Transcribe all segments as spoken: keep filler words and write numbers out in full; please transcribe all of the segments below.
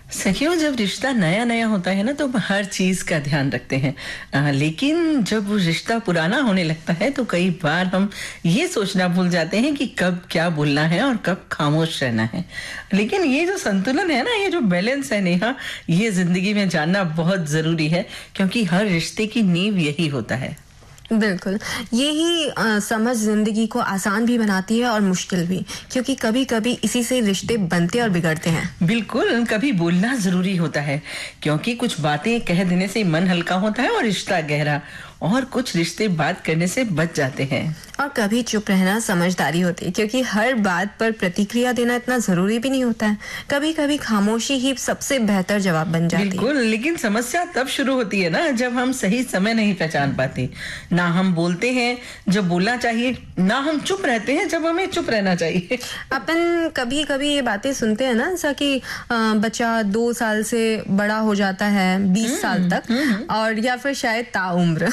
सखियों, जब रिश्ता नया नया होता है ना तो हम हर चीज का ध्यान रखते हैं। आ, लेकिन जब वो रिश्ता पुराना होने लगता है तो कई बार हम ये सोचना भूल जाते हैं कि कब क्या बोलना है और कब खामोश रहना है। लेकिन ये जो संतुलन है ना, ये जो बैलेंस है नेहा, ये जिंदगी में जानना बहुत जरूरी है, क्योंकि हर रिश्ते की नींव यही होता है। बिल्कुल, यही अ, समझ जिंदगी को आसान भी बनाती है और मुश्किल भी, क्योंकि कभी कभी इसी से रिश्ते बनते और बिगड़ते हैं। बिल्कुल, कभी बोलना जरूरी होता है, क्योंकि कुछ बातें कह देने से मन हल्का होता है और रिश्ता गहरा, और कुछ रिश्ते बात करने से बच जाते हैं। और कभी चुप रहना समझदारी होती है, क्योंकि हर बात पर प्रतिक्रिया देना इतना जरूरी भी नहीं होता है। कभी कभी खामोशी ही सबसे बेहतर जवाब बन जाती है। बिल्कुल, लेकिन समस्या तब शुरू होती है ना जब हम सही समय नहीं पहचान पाते। ना हम बोलते हैं जब बोलना चाहिए, ना हम चुप रहते हैं जब हमें चुप रहना चाहिए। अपन कभी कभी ये बातें सुनते हैं ना, जैसा कि बच्चा दो साल से बड़ा हो जाता है बीस साल तक, और या फिर शायद ताउम्र।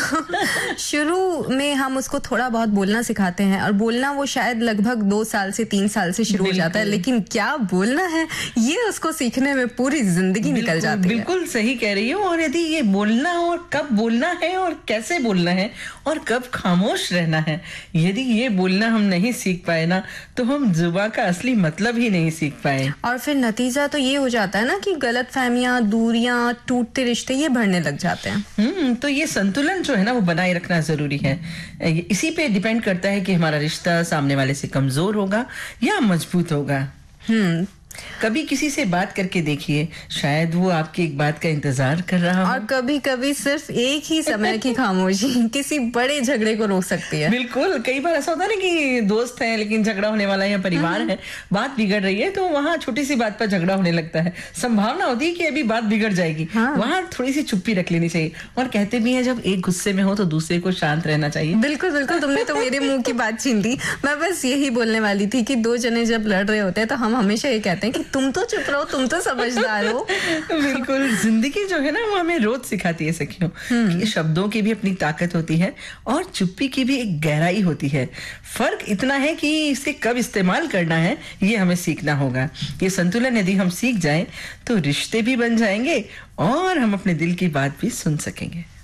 शुरू में हम उसको थोड़ा बहुत बोलना सिखाते हैं, और बोलना वो शायद लगभग दो साल से तीन साल से शुरू हो जाता है, लेकिन क्या बोलना है ये उसको सीखने में पूरी जिंदगी निकल जाती है। बिल्कुल सही कह रही हो। और यदि ये बोलना और कब बोलना है और कैसे बोलना है और कब खामोश रहना है, यदि ये बोलना हम नहीं सीख पाए ना, तो हम जुबान का असली मतलब ही नहीं सीख पाए। और फिर नतीजा तो ये हो जाता है ना कि गलतफहमियां, दूरियां, टूटते रिश्ते ये बढ़ने लग जाते हैं। हम्म तो ये संतुलन जो है ना वो बनाए रखना जरूरी है। इसी पे डिपेंड करता है कि हमारा रिश्ता सामने वाले से कमजोर होगा या मजबूत होगा। हम्म कभी किसी से बात करके देखिए, शायद वो आपकी एक बात का इंतजार कर रहा हो। और कभी कभी सिर्फ एक ही समय की खामोशी किसी बड़े झगड़े को रोक सकती है। बिल्कुल, कई बार ऐसा होता है ना कि दोस्त है लेकिन झगड़ा होने वाला है, या परिवार है, बात बिगड़ रही है, तो वहाँ छोटी सी बात पर झगड़ा होने लगता है। संभावना होती है कि अभी बात बिगड़ जाएगी। हाँ। वहाँ थोड़ी सी चुप्पी रख लेनी चाहिए। और कहते भी है जब एक गुस्से में हो तो दूसरे को शांत रहना चाहिए। बिल्कुल बिल्कुल, तुमने तो मेरे मुंह की बात छीन ली। मैं बस यही बोलने वाली थी कि दो जने जब लड़ रहे होते हैं तो हम हमेशा ये कहते हैं कि तुम तो चुप रहो, तुम तो समझदार हो। बिल्कुल, जिंदगी जो है ना वो हमें रोज सिखाती है सखियों कि शब्दों की भी अपनी ताकत होती है और चुप्पी की भी एक गहराई होती है। फर्क इतना है कि इसे कब इस्तेमाल करना है ये हमें सीखना होगा। ये संतुलन यदि हम सीख जाएं तो रिश्ते भी बन जाएंगे और हम अपने दिल की बात भी सुन सकेंगे।